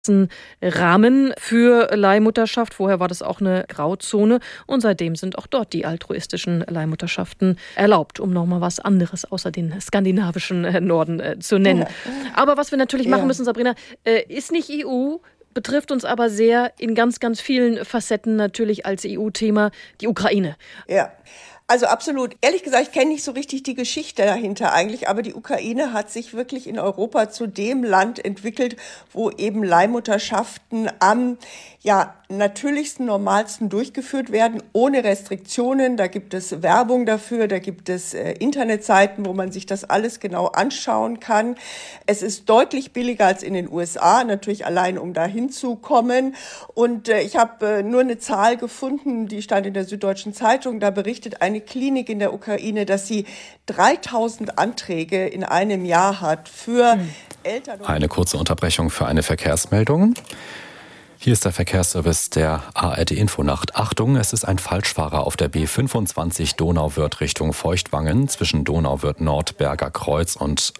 Rahmen für Leihmutterschaft. Vorher war das auch eine Grauzone und seitdem sind auch dort die altruistischen Leihmutterschaften erlaubt, um nochmal was anderes außer den skandinavischen Norden zu nennen. Aber was wir natürlich machen müssen, Sabrina, ist nicht EU, betrifft uns aber sehr in ganz, ganz vielen Facetten natürlich als EU-Thema die Ukraine. Ja. Also absolut. Ehrlich gesagt, ich kenne nicht so richtig die Geschichte dahinter eigentlich, aber die Ukraine hat sich wirklich in Europa zu dem Land entwickelt, wo eben Leihmutterschaften am natürlichsten, normalsten durchgeführt werden, ohne Restriktionen. Da gibt es Werbung dafür, da gibt es Internetseiten, wo man sich das alles genau anschauen kann. Es ist deutlich billiger als in den USA, natürlich allein, um da hinzukommen. Und ich habe nur eine Zahl gefunden, die stand in der Süddeutschen Zeitung, da berichtet eine Klinik in der Ukraine, dass sie 3000 Anträge in einem Jahr hat für Eltern. Eine kurze Unterbrechung für eine Verkehrsmeldung. Hier ist der Verkehrsservice der ARD Infonacht. Achtung, es ist ein Falschfahrer auf der B25 Donauwörth Richtung Feuchtwangen zwischen Donauwörth Nord, Berger Kreuz und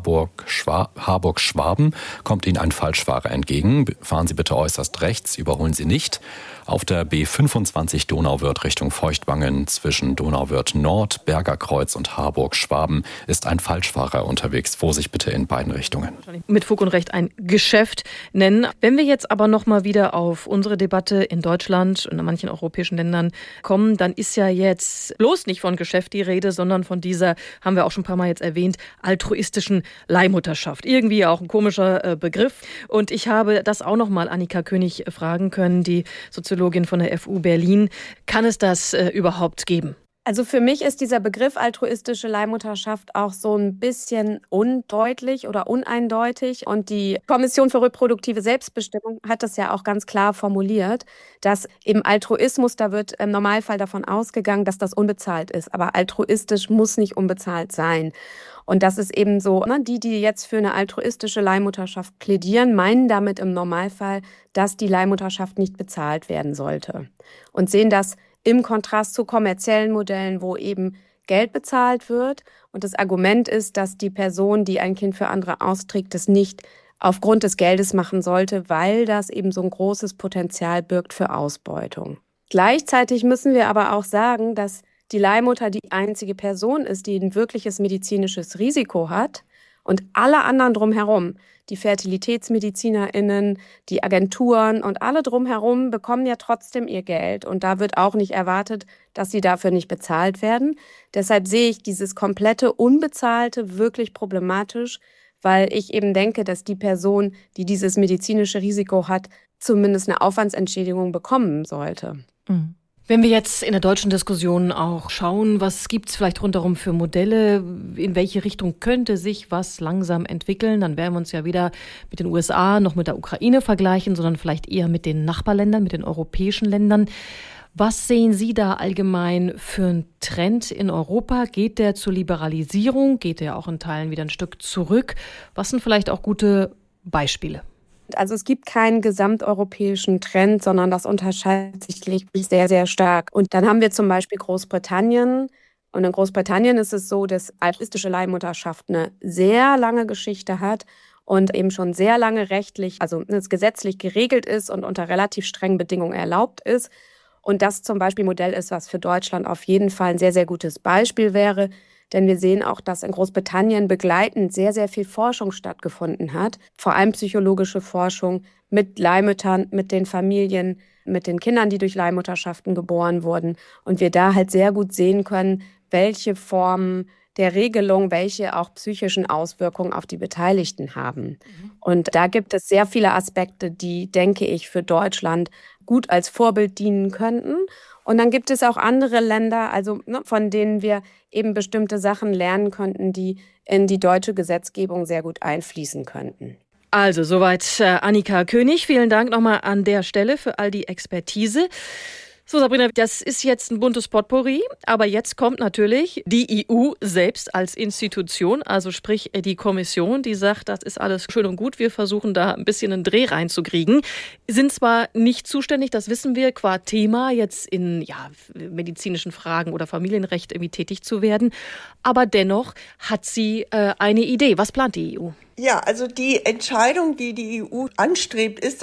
Harburg-Schwaben. Kommt Ihnen ein Falschfahrer entgegen. Fahren Sie bitte äußerst rechts, überholen Sie nicht. Auf der B25 Donauwörth Richtung Feuchtwangen zwischen Donauwörth Nord, Berger Kreuz und Harburg-Schwaben ist ein Falschfahrer unterwegs. Vorsicht bitte in beiden Richtungen. Mit Fug und Recht ein Geschäft nennen. Wenn wir jetzt aber noch mal wieder auf unsere Debatte in Deutschland und in manchen europäischen Ländern kommen, dann ist ja jetzt bloß nicht von Geschäft die Rede, sondern von dieser, haben wir auch schon ein paar Mal jetzt erwähnt, altruistischen Leihmutterschaft. Irgendwie auch ein komischer Begriff. Und ich habe das auch noch mal Annika König fragen können, die Soziologin von der FU Berlin. Kann es das überhaupt geben? Also für mich ist dieser Begriff altruistische Leihmutterschaft auch so ein bisschen undeutlich oder uneindeutig. Und die Kommission für reproduktive Selbstbestimmung hat das ja auch ganz klar formuliert, dass im Altruismus, da wird im Normalfall davon ausgegangen, dass das unbezahlt ist. Aber altruistisch muss nicht unbezahlt sein. Und das ist eben so, die jetzt für eine altruistische Leihmutterschaft plädieren, meinen damit im Normalfall, dass die Leihmutterschaft nicht bezahlt werden sollte. Und sehen das im Kontrast zu kommerziellen Modellen, wo eben Geld bezahlt wird. Und das Argument ist, dass die Person, die ein Kind für andere austrägt, das nicht aufgrund des Geldes machen sollte, weil das eben so ein großes Potenzial birgt für Ausbeutung. Gleichzeitig müssen wir aber auch sagen, dass die Leihmutter die einzige Person ist, die ein wirkliches medizinisches Risiko hat und alle anderen drumherum, die FertilitätsmedizinerInnen, die Agenturen und alle drumherum bekommen ja trotzdem ihr Geld. Und da wird auch nicht erwartet, dass sie dafür nicht bezahlt werden. Deshalb sehe ich dieses komplette Unbezahlte wirklich problematisch, weil ich eben denke, dass die Person, die dieses medizinische Risiko hat, zumindest eine Aufwandsentschädigung bekommen sollte. Mhm. Wenn wir jetzt in der deutschen Diskussion auch schauen, was gibt es vielleicht rundherum für Modelle, in welche Richtung könnte sich was langsam entwickeln, dann werden wir uns ja weder mit den USA noch mit der Ukraine vergleichen, sondern vielleicht eher mit den Nachbarländern, mit den europäischen Ländern. Was sehen Sie da allgemein für einen Trend in Europa? Geht der zur Liberalisierung? Geht der auch in Teilen wieder ein Stück zurück? Was sind vielleicht auch gute Beispiele? Also es gibt keinen gesamteuropäischen Trend, sondern das unterscheidet sich sehr, sehr stark. Und dann haben wir zum Beispiel Großbritannien. Und in Großbritannien ist es so, dass altruistische Leihmutterschaft eine sehr lange Geschichte hat und eben schon sehr lange rechtlich, also gesetzlich geregelt ist und unter relativ strengen Bedingungen erlaubt ist. Und das zum Beispiel ein Modell ist, was für Deutschland auf jeden Fall ein sehr, sehr gutes Beispiel wäre. Denn wir sehen auch, dass in Großbritannien begleitend sehr, sehr viel Forschung stattgefunden hat. Vor allem psychologische Forschung mit Leihmüttern, mit den Familien, mit den Kindern, die durch Leihmutterschaften geboren wurden. Und wir da halt sehr gut sehen können, welche Formen der Regelung, welche auch psychischen Auswirkungen auf die Beteiligten haben. Und da gibt es sehr viele Aspekte, die, denke ich, für Deutschland gut als Vorbild dienen könnten. Und dann gibt es auch andere Länder, von denen wir eben bestimmte Sachen lernen könnten, die in die deutsche Gesetzgebung sehr gut einfließen könnten. Also soweit Annika König. Vielen Dank nochmal an der Stelle für all die Expertise. So, Sabrina, das ist jetzt ein buntes Potpourri, aber jetzt kommt natürlich die EU selbst als Institution, also sprich die Kommission, die sagt, das ist alles schön und gut, wir versuchen da ein bisschen einen Dreh reinzukriegen. Sind zwar nicht zuständig, das wissen wir, qua Thema jetzt in medizinischen Fragen oder Familienrecht irgendwie tätig zu werden, aber dennoch hat sie eine Idee. Was plant die EU? Ja, also die Entscheidung, die die EU anstrebt, ist,